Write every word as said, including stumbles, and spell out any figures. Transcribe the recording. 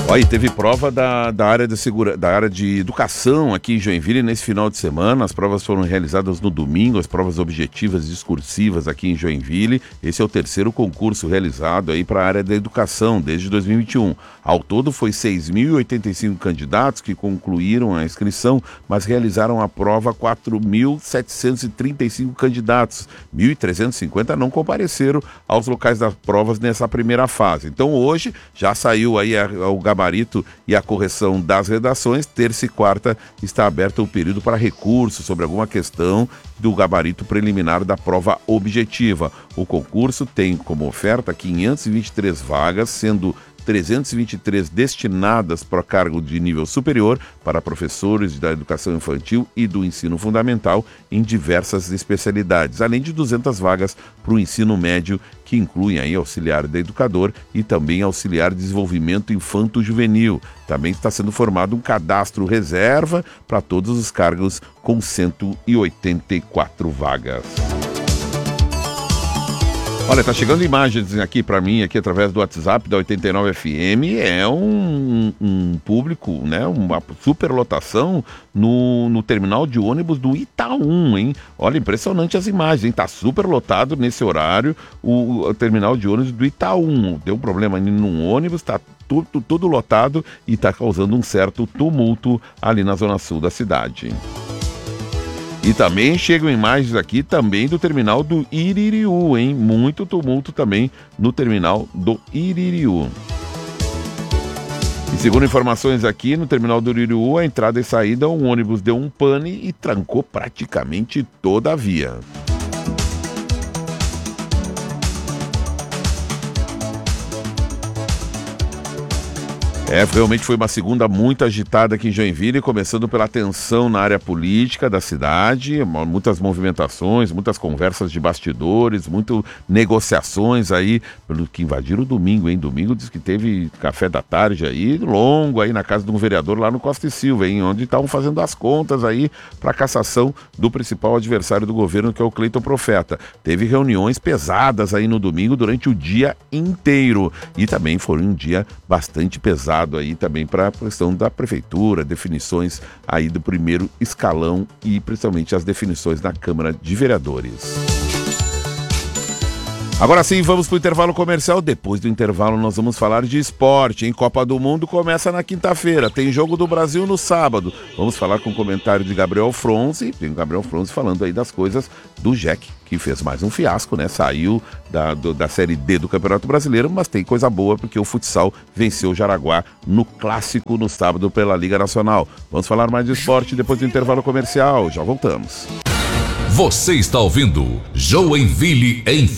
Ó, e teve prova da, da, área de segura, da área de educação aqui em Joinville nesse final de semana. As provas foram realizadas no domingo, as provas objetivas e discursivas aqui em Joinville. Esse é o terceiro concurso realizado aí para a área da educação desde dois mil e vinte e um. Ao todo foi seis mil e oitenta e cinco candidatos que concluíram a inscrição, mas realizaram a prova quatro mil setecentos e trinta e cinco candidatos. mil e trezentos e cinquenta não compareceram aos locais das provas nessa primeira fase. Então hoje já saiu aí a, a, o gabarito e a correção das redações. Terça e quarta está aberto o período para recurso sobre alguma questão do gabarito preliminar da prova objetiva. O concurso tem como oferta quinhentas e vinte e três vagas, sendo trezentas e vinte e três destinadas para cargo de nível superior para professores da educação infantil e do ensino fundamental em diversas especialidades, além de duzentas vagas para o ensino médio, que incluem aí auxiliar de educador e também auxiliar de desenvolvimento infanto-juvenil. Também está sendo formado um cadastro reserva para todos os cargos com cento e oitenta e quatro vagas. Olha, tá chegando imagens aqui para mim, aqui através do WhatsApp da oitenta e nove F M, é um, um público, né, uma superlotação no, no terminal de ônibus do Itaú, hein? Olha, impressionante as imagens, hein? Tá super lotado nesse horário o, o terminal de ônibus do Itaú. Deu um problema ali num ônibus, tá tudo, tudo lotado e tá causando um certo tumulto ali na zona sul da cidade. E também chegam imagens aqui também do terminal do Iririú, hein? Muito tumulto também no terminal do Iririú. E segundo informações aqui, no terminal do Iririú, a entrada e saída, um ônibus deu um pane e trancou praticamente toda a via. É, realmente foi uma segunda muito agitada aqui em Joinville, começando pela tensão na área política da cidade, muitas movimentações, muitas conversas de bastidores, muitas negociações aí, pelo que invadiram o domingo, hein? Domingo diz que teve café da tarde aí, longo aí na casa de um vereador lá no Costa e Silva, hein? Onde estavam fazendo as contas aí para a cassação do principal adversário do governo, que é o Cleiton Profeta. Teve reuniões pesadas aí no domingo durante o dia inteiro e também foi um dia bastante pesado aí também para a questão da prefeitura, definições aí do primeiro escalão e principalmente as definições na Câmara de Vereadores. Agora sim, vamos para o intervalo comercial. Depois do intervalo nós vamos falar de esporte, hein? Copa do Mundo começa na quinta-feira, tem Jogo do Brasil no sábado. Vamos falar com o comentário de Gabriel Fronzi, tem o Gabriel Fronzi falando aí das coisas do Jack, que fez mais um fiasco, né? Saiu da, do, da Série D do Campeonato Brasileiro, mas tem coisa boa porque o futsal venceu o Jaraguá no clássico no sábado pela Liga Nacional. Vamos falar mais de esporte depois do intervalo comercial, já voltamos. Você está ouvindo Joinville em